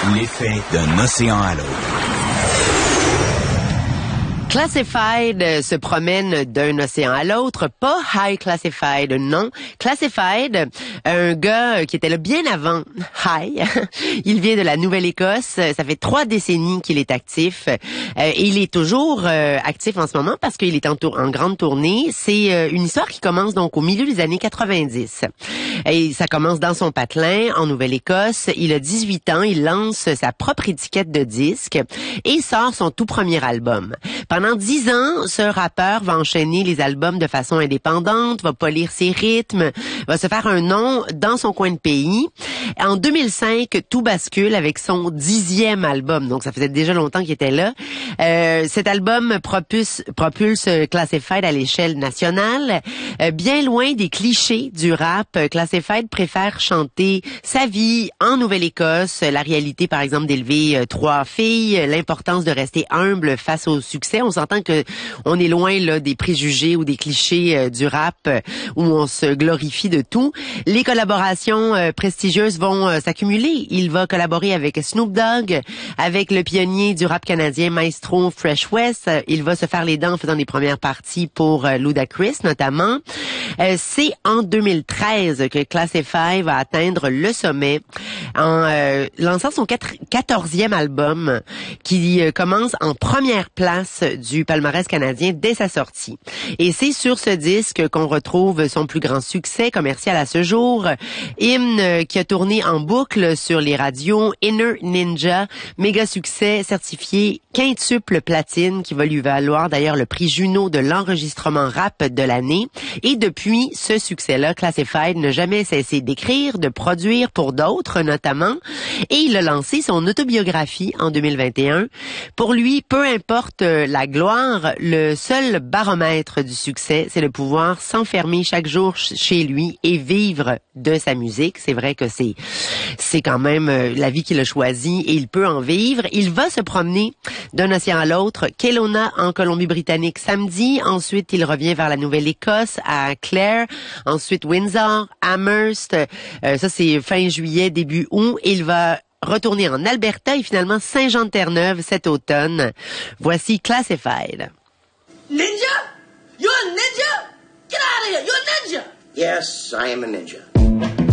L'effet d'un océan à l'autre. Classified se promène d'un océan à l'autre, pas High Classified, non. Classified, un gars qui était là bien avant High. Il vient de la Nouvelle-Écosse. Ça fait 3 décennies qu'il est actif. Et il est toujours actif en ce moment parce qu'il est en grande tournée. C'est une histoire qui commence donc au milieu des années 90. Et ça commence dans son patelin en Nouvelle-Écosse. Il a 18 ans. Il lance sa propre étiquette de disque et sort son tout premier album. Pendant 10 ans, ce rappeur va enchaîner les albums de façon indépendante, va polir ses rythmes, va se faire un nom dans son coin de pays. En 2005, tout bascule avec son 10e album. Donc, ça faisait déjà longtemps qu'il était là. Cet album propulse Classified à l'échelle nationale. Bien loin des clichés du rap, Classified préfère chanter sa vie en Nouvelle-Écosse, la réalité, par exemple, d'élever 3 filles, l'importance de rester humble face au succès. On s'entend que on est loin là des préjugés ou des clichés du rap où on se glorifie de tout. Les collaborations prestigieuses vont s'accumuler. Il va collaborer avec Snoop Dogg, avec le pionnier du rap canadien Maestro Fresh West. Il va se faire les dents en faisant des premières parties pour Ludacris notamment. C'est en 2013 que Classified va atteindre le sommet en lançant son 14e album qui commence en première place du palmarès canadien dès sa sortie. Et c'est sur ce disque qu'on retrouve son plus grand succès commercial à ce jour, hymne qui a tourné en boucle sur les radios, Inner Ninja, méga succès certifié quintuple platine qui va lui valoir d'ailleurs le prix Juno de l'enregistrement rap de l'année. Et depuis ce succès-là, Classified n'a jamais cessé d'écrire, de produire pour d'autres notamment, et il a lancé son autobiographie en 2021. Pour lui, peu importe la gloire, le seul baromètre du succès, c'est de pouvoir s'enfermer chaque jour chez lui et vivre de sa musique. C'est vrai que c'est quand même la vie qu'il a choisie et il peut en vivre. Il va se promener d'un océan à l'autre. Kelowna en Colombie-Britannique samedi. Ensuite, il revient vers la Nouvelle-Écosse à Clare. Ensuite, Windsor, Amherst. Ça, c'est fin juillet, début août. Il va retourner en Alberta et finalement Saint-Jean-de-Terre-Neuve cet automne. Voici Classified. Ninja? You're a ninja? Get out of here! You're a ninja! Yes, I am a ninja.